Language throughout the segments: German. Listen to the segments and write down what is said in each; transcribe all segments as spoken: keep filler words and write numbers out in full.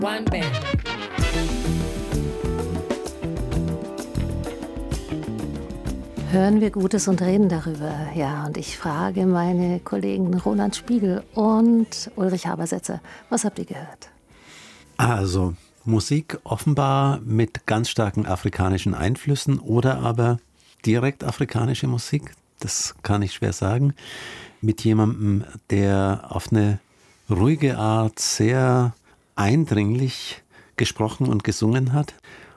One band. Hören wir Gutes und reden darüber. Ja, und ich frage meine Kollegen Roland Spiegel und Ulrich Habersetzer, was habt ihr gehört? Also Musik offenbar mit ganz starken afrikanischen Einflüssen oder aber direkt afrikanische Musik, das kann ich schwer sagen, mit jemandem, der auf eine ruhige Art sehr eindringlich gesprochen und gesungen hat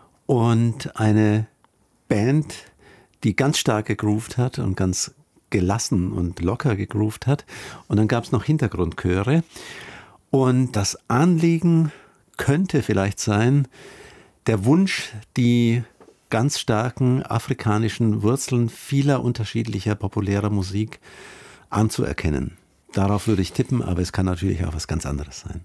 und eine Band, die ganz stark gegroovt hat und ganz gelassen und locker gegroovt hat. Und dann gab es noch Hintergrundchöre. Und das Anliegen könnte vielleicht sein, der Wunsch, die ganz starken afrikanischen Wurzeln vieler unterschiedlicher populärer Musik anzuerkennen. Darauf würde ich tippen, aber es kann natürlich auch was ganz anderes sein.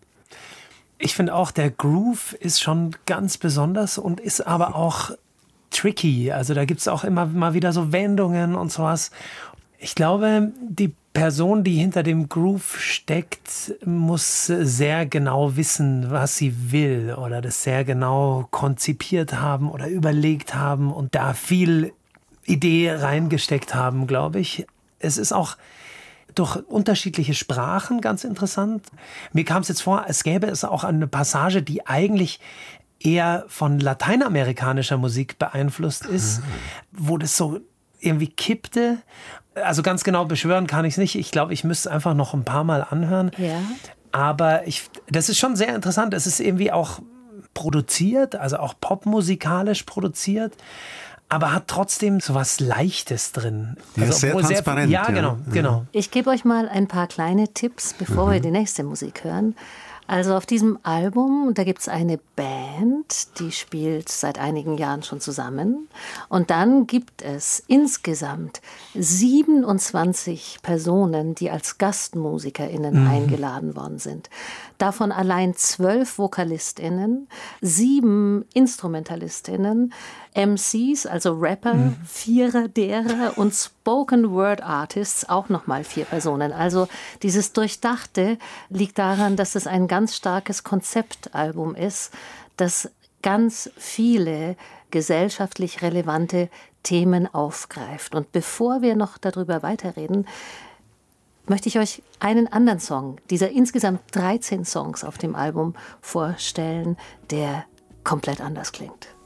Ich finde auch, der Groove ist schon ganz besonders und ist aber auch tricky. Also da gibt es auch immer mal wieder so Wendungen und sowas. Ich glaube, die Person, die hinter dem Groove steckt, muss sehr genau wissen, was sie will oder das sehr genau konzipiert haben oder überlegt haben und da viel Idee reingesteckt haben, glaube ich. Es ist auch durch unterschiedliche Sprachen ganz interessant. Mir kam es jetzt vor, es gäbe es auch eine Passage, die eigentlich eher von lateinamerikanischer Musik beeinflusst ist, wo das so irgendwie kippte. Also ganz genau beschwören kann ich es nicht. Ich glaube, ich müsste es einfach noch ein paar Mal anhören. Ja. Aber ich, das ist schon sehr interessant. Es ist irgendwie auch produziert, also auch popmusikalisch produziert, aber hat trotzdem so was Leichtes drin. Ja, also, sehr transparent. Sehr, ja, ja, genau, ja. genau. Ich gebe euch mal ein paar kleine Tipps, bevor mhm. wir die nächste Musik hören. Also auf diesem Album, da gibt es eine Band, die spielt seit einigen Jahren schon zusammen. Und dann gibt es insgesamt siebenundzwanzig Personen, die als GastmusikerInnen mhm. eingeladen worden sind. Davon allein zwölf VokalistInnen, sieben InstrumentalistInnen, M Cs, also Rapper, mhm. vierer derer und Spoken Word Artists, auch nochmal vier Personen. Also dieses Durchdachte liegt daran, dass es ein ganz starkes Konzeptalbum ist, das ganz viele gesellschaftlich relevante Themen aufgreift. Und bevor wir noch darüber weiterreden, möchte ich euch einen anderen Song dieser insgesamt dreizehn Songs auf dem Album vorstellen, der komplett anders klingt.